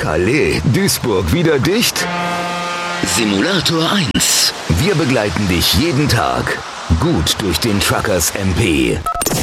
Calais, Duisburg wieder dicht? Simulator 1. Wir begleiten dich jeden Tag gut durch den Truckers MP.